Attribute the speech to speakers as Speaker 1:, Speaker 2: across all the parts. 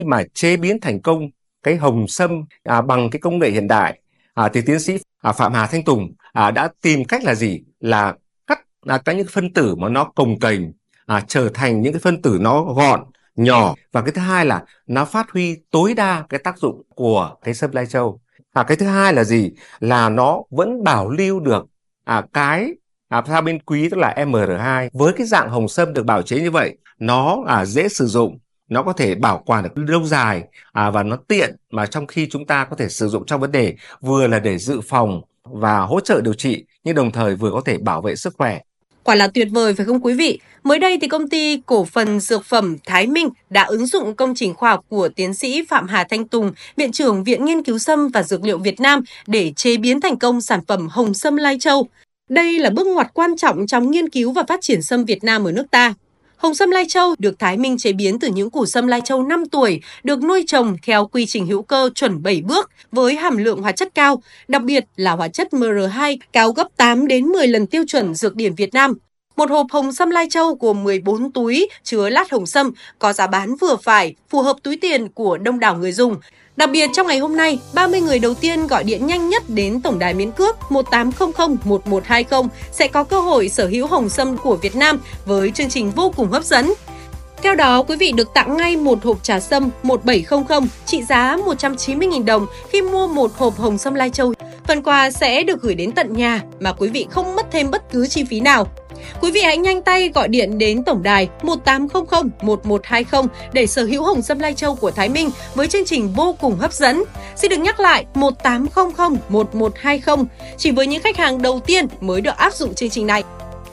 Speaker 1: mà chế biến thành công cái hồng sâm bằng cái công nghệ hiện đại, thì tiến sĩ Phạm Hà Thanh Tùng đã tìm cách là gì? Là cắt các những phân tử mà nó cồng kềnh trở thành những cái phân tử nó gọn, nhỏ. Và cái thứ hai là nó phát huy tối đa cái tác dụng của cái sâm lai châu. Cái thứ hai là gì? Là nó vẫn bảo lưu được cái pha bên quý, tức là MR2. Với cái dạng hồng sâm được bào chế như vậy, nó dễ sử dụng, nó có thể bảo quản được lâu dài, và nó tiện mà trong khi chúng ta có thể sử dụng trong vấn đề vừa là để dự phòng và hỗ trợ điều trị, nhưng đồng thời vừa có thể bảo vệ sức khỏe.
Speaker 2: Quả là tuyệt vời phải không quý vị? Mới đây thì công ty cổ phần dược phẩm Thái Minh đã ứng dụng công trình khoa học của tiến sĩ Phạm Hà Thanh Tùng, Viện trưởng Viện Nghiên cứu Sâm và Dược liệu Việt Nam để chế biến thành công sản phẩm hồng sâm lai châu. Đây là bước ngoặt quan trọng trong nghiên cứu và phát triển sâm Việt Nam ở nước ta. Hồng sâm lai châu được Thái Minh chế biến từ những củ sâm lai châu 5 tuổi, được nuôi trồng theo quy trình hữu cơ chuẩn 7 bước với hàm lượng hóa chất cao, đặc biệt là hóa chất MR2 cao gấp 8 đến 10 lần tiêu chuẩn dược điển Việt Nam. Một hộp hồng sâm lai châu gồm 14 túi chứa lát hồng sâm, có giá bán vừa phải, phù hợp túi tiền của đông đảo người dùng. Đặc biệt trong ngày hôm nay, 30 người đầu tiên gọi điện nhanh nhất đến tổng đài miễn cước 1800 1120 sẽ có cơ hội sở hữu hồng sâm của Việt Nam với chương trình vô cùng hấp dẫn. Theo đó, quý vị được tặng ngay một hộp trà sâm 1700 trị giá 190.000 đồng khi mua một hộp hồng sâm lai châu. Phần quà sẽ được gửi đến tận nhà mà quý vị không mất thêm bất cứ chi phí nào. Quý vị hãy nhanh tay gọi điện đến tổng đài 1800 1120 để sở hữu hồng sâm lai châu của Thái Minh với chương trình vô cùng hấp dẫn. Xin được nhắc lại 1800 1120, chỉ với những khách hàng đầu tiên mới được áp dụng chương trình này.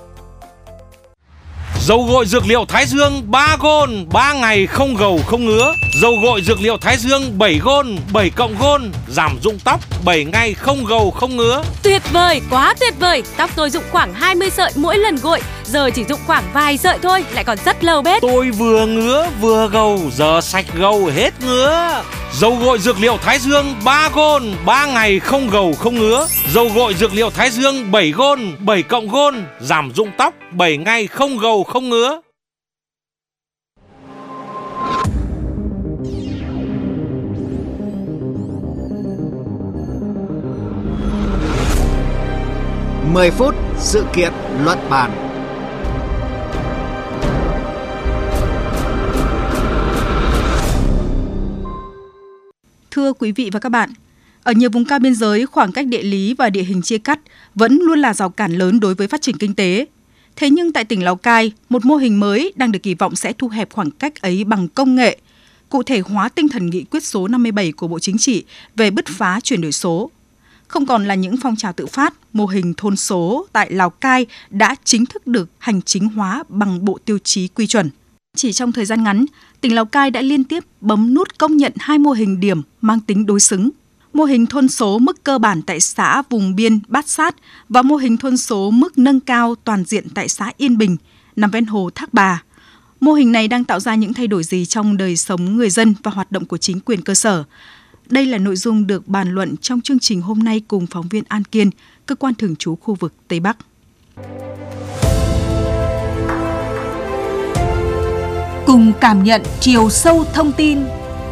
Speaker 3: Dầu gội dược liệu Thái Dương 3 gôn, 3 ngày không gầu không ngứa. Dầu gội dược liệu Thái Dương 7 gôn, 7 cộng gôn, giảm rụng tóc 7 ngày không gầu không ngứa.
Speaker 4: Tuyệt vời, quá tuyệt vời. Tóc tôi rụng khoảng 20 sợi mỗi lần gội, giờ chỉ rụng khoảng vài sợi thôi, lại còn rất lâu bết.
Speaker 3: Tôi vừa ngứa vừa gầu, giờ sạch gầu hết ngứa. Dầu gội dược liệu Thái Dương 3 gôn, 3 ngày không gầu không ngứa. Dầu gội dược liệu Thái Dương 7 gôn, 7 cộng gôn, giảm rụng tóc 7 ngày không gầu không ngứa.
Speaker 5: Mười phút sự kiện luận bàn.
Speaker 6: Thưa quý vị và các bạn, ở nhiều vùng cao biên giới, khoảng cách địa lý và địa hình chia cắt vẫn luôn là rào cản lớn đối với phát triển kinh tế. Thế nhưng tại tỉnh Lào Cai, một mô hình mới đang được kỳ vọng sẽ thu hẹp khoảng cách ấy bằng công nghệ, cụ thể hóa tinh thần nghị quyết số 57 của Bộ Chính trị về bứt phá chuyển đổi số. Không còn là những phong trào tự phát, mô hình thôn số tại Lào Cai đã chính thức được hành chính hóa bằng bộ tiêu chí quy chuẩn. Chỉ trong thời gian ngắn, tỉnh Lào Cai đã liên tiếp bấm nút công nhận 2 mô hình điểm mang tính đối xứng. Mô hình thôn số mức cơ bản tại xã vùng biên Bát Sát và mô hình thôn số mức nâng cao toàn diện tại xã Yên Bình, nằm ven hồ Thác Bà. Mô hình này đang tạo ra những thay đổi gì trong đời sống người dân và hoạt động của chính quyền cơ sở? Đây là nội dung được bàn luận trong chương trình hôm nay cùng phóng viên An Kiên, cơ quan thường trú khu vực Tây Bắc.
Speaker 7: Cùng cảm nhận chiều sâu thông tin.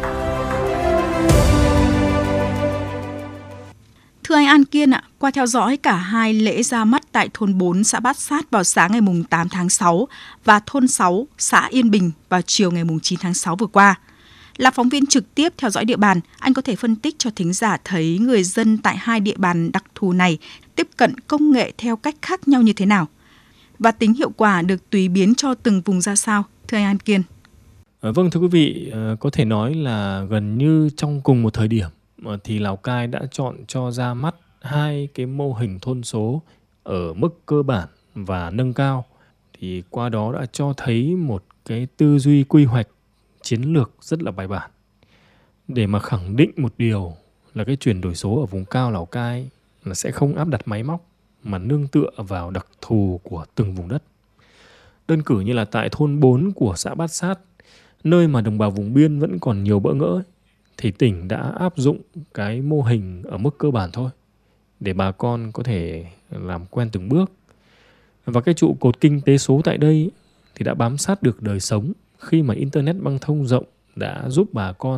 Speaker 6: Thưa anh An Kiên ạ, qua theo dõi cả hai lễ ra mắt tại thôn 4 xã Bát Sát vào sáng ngày 8 tháng 6 và thôn 6 xã Yên Bình vào chiều ngày 9 tháng 6 vừa qua. Là phóng viên trực tiếp theo dõi địa bàn, anh có thể phân tích cho thính giả thấy người dân tại hai địa bàn đặc thù này tiếp cận công nghệ theo cách khác nhau như thế nào? Và tính hiệu quả được tùy biến cho từng vùng ra sao? Thưa anh An Kiên.
Speaker 8: Vâng, thưa quý vị, có thể nói là gần như trong cùng một thời điểm thì Lào Cai đã chọn cho ra mắt hai cái mô hình thôn số ở mức cơ bản và nâng cao. Thì qua đó đã cho thấy một cái tư duy quy hoạch chiến lược rất là bài bản để mà khẳng định một điều là cái chuyển đổi số ở vùng cao Lào Cai là sẽ không áp đặt máy móc mà nương tựa vào đặc thù của từng vùng đất. Đơn cử như là tại thôn 4 của xã Bát Sát, nơi mà đồng bào vùng biên vẫn còn nhiều bỡ ngỡ, thì tỉnh đã áp dụng cái mô hình ở mức cơ bản thôi để bà con có thể làm quen từng bước. Và cái trụ cột kinh tế số tại đây thì đã bám sát được đời sống khi mà Internet băng thông rộng đã giúp bà con